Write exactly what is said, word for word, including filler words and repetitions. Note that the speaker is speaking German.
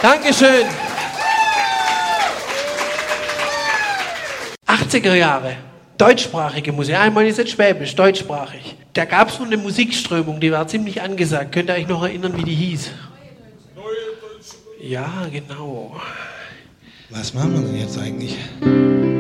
Dankeschön. achtziger Jahre, deutschsprachige Musik. Einmal ist jetzt Schwäbisch, deutschsprachig. Da gab es so eine Musikströmung, die war ziemlich angesagt. Könnt ihr euch noch erinnern, wie die hieß? Ja, genau. Was machen wir denn jetzt eigentlich?